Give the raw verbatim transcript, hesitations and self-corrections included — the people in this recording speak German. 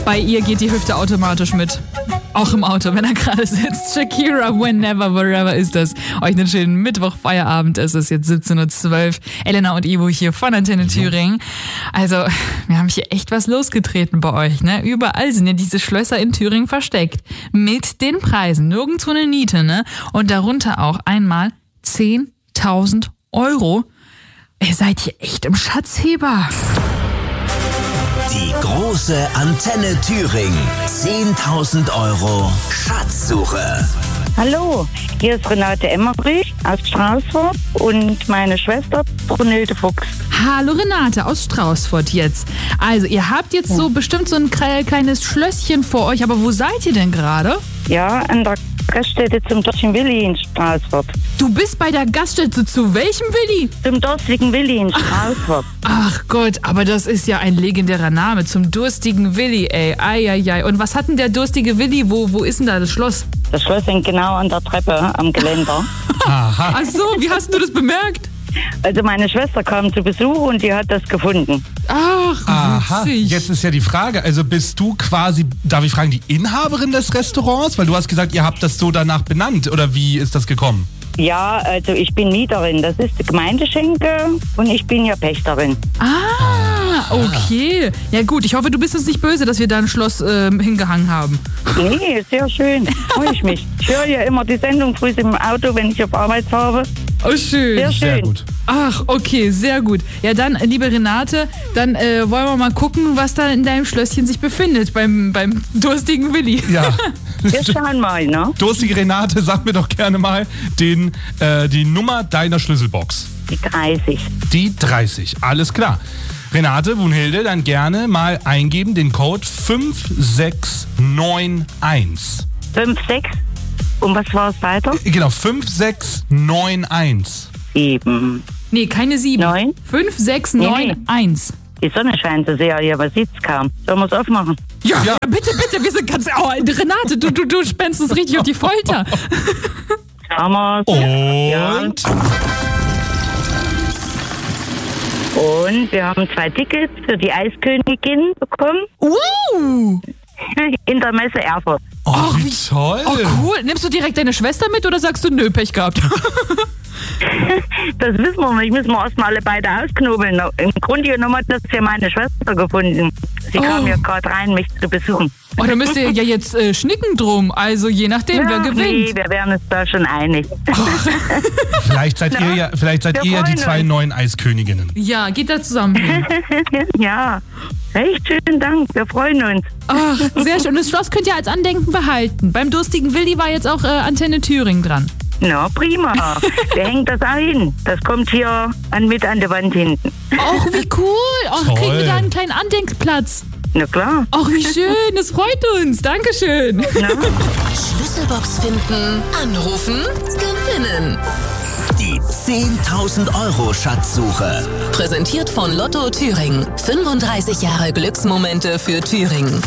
Bei ihr geht die Hüfte automatisch mit. Auch im Auto, wenn er gerade sitzt. Shakira, Whenever, Wherever ist das. Euch einen schönen Mittwoch-Feierabend. Es ist jetzt siebzehn Uhr zwölf. Elena und Ivo hier von Antenne Thüringen. Also, wir haben hier echt was losgetreten bei euch, ne? Überall sind ja diese Schlösser in Thüringen versteckt. Mit den Preisen. Nirgendwo eine Niete, ne? Und darunter auch einmal zehntausend Euro. Ihr seid hier echt im Schatzheber. Die große Antenne Thüringen. zehntausend Euro Schatzsuche. Hallo, hier ist Renate Emmerich aus Straußfurt und meine Schwester Brunhilde Fuchs. Hallo Renate aus Straußfurt jetzt. Also ihr habt jetzt so bestimmt so ein kleines Schlösschen vor euch, aber wo seid ihr denn gerade? Ja, an der Gaststätte zum Dorstigen Willi in Straußfurt. Du bist bei der Gaststätte zu welchem Willi? Zum Durstigen Willi in Straußfurt. Ach Gott, aber das ist ja ein legendärer Name, zum Durstigen Willi, ey. Eieiei. Und was hat denn der Durstige Willi? Wo, wo ist denn da das Schloss? Das Schloss hängt genau an der Treppe am Geländer. Aha. Ach so, wie hast du das bemerkt? Also meine Schwester kam zu Besuch und die hat das gefunden. Ach, Aha, witzig. jetzt ist ja die Frage, also bist du quasi, darf ich fragen, die Inhaberin des Restaurants? Weil du hast gesagt, ihr habt das so danach benannt, oder wie ist das gekommen? Ja, also ich bin Mieterin, das ist die Gemeindeschenke und ich bin ja Pächterin. Ah, okay. Ja gut, ich hoffe, du bist uns nicht böse, dass wir da ein Schloss ähm, hingehangen haben. Nee, sehr schön, freue ich mich. Ich höre ja immer die Sendung früh im Auto, wenn ich auf Arbeit fahre. Oh, schön. Sehr schön. Sehr gut. Ach, okay, sehr gut. Ja, dann, liebe Renate, dann äh, wollen wir mal gucken, was da in deinem Schlösschen sich befindet, beim, beim Durstigen Willi. Ja. Wir schauen mal, ne? Durstige Renate, sag mir doch gerne mal den, äh, die Nummer deiner Schlüsselbox. Die dreißig. Die dreißig, alles klar. Renate, Brunhilde, dann gerne mal eingeben den Code fünf sechs neun eins. fünf, sechs. Und was war es weiter? Genau, fünf sechs neun eins. sieben. Nee, keine sieben. Neun? fünf sechs Nee, neun nee. eins. Die Sonne scheint so sehr hier, was sieht's kaum. Sollen wir es aufmachen? Ja, ja, bitte, bitte, wir sind ganz... Oh, Renate, du, du, du spennst uns richtig auf die Folter. Schauen wir's. Ja. Und? Und wir haben zwei Tickets für die Eiskönigin bekommen Uh! in der Messe Erfurt. Oh, Ach, wie wie- toll. Oh, cool. Nimmst du direkt deine Schwester mit oder sagst du, nö, Pech gehabt? Das wissen wir nicht, müssen wir erstmal alle beide ausknobeln. Im Grunde genommen hat das ja meine Schwester gefunden. Sie Oh. kam ja gerade rein, mich zu besuchen. Oh, da müsst ihr ja jetzt äh, schnicken drum. Also je nachdem, Ja, wer nee, gewinnt. wir werden uns da schon einig. Vielleicht seid ihr ja, vielleicht seid wir ihr ja die freuen zwei uns. neuen Eisköniginnen. Ja, geht da zusammen hin. Ja, recht schönen Dank, wir freuen uns. Ach, sehr schön. Und das Schloss könnt ihr als Andenken behalten. Beim Durstigen Willi war jetzt auch äh, Antenne Thüringen dran. Na, prima. Wir hängen das auch hin. Das kommt hier an, mit an der Wand hinten. Ach, wie cool. Ach, Toll. kriegen wir da einen kleinen Andenkplatz. Na klar. Ach, wie schön. Das freut uns. Dankeschön. Na? Schlüsselbox finden, anrufen, gewinnen. Die zehntausend Euro Schatzsuche. Präsentiert von Lotto Thüringen. fünfunddreißig Jahre Glücksmomente für Thüringen.